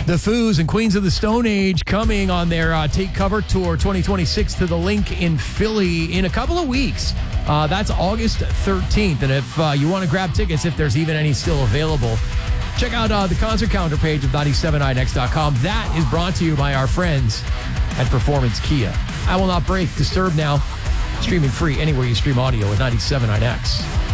The Foos and Queens of the Stone Age coming on their Take Cover Tour 2026 to the Link in Philly in a couple of weeks. That's August 13th. And if you want to grab tickets, if there's even any still available, check out the concert calendar page of 97idx.com. That is brought to you by our friends at Performance Kia. I Will Not Break, Disturbed now, streaming free anywhere you stream audio at 97idx.